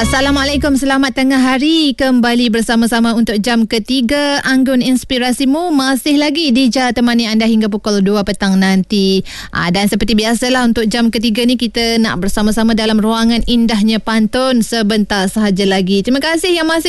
Assalamualaikum, selamat tengah hari. Kembali bersama-sama untuk jam ketiga. Anggun Inspirasimu masih lagi Dija temani anda hingga pukul 2 petang nanti. Dan seperti biasalah untuk jam ketiga ni kita nak bersama-sama dalam ruangan indahnya pantun sebentar sahaja lagi. Terima kasih yang masih